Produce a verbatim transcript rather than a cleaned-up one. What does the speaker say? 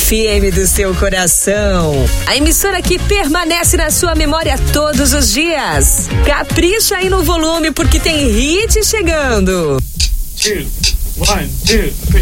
F M do seu coração. A emissora que permanece na sua memória todos os dias. Capricha aí no volume porque tem hit chegando. Two, one, two, three.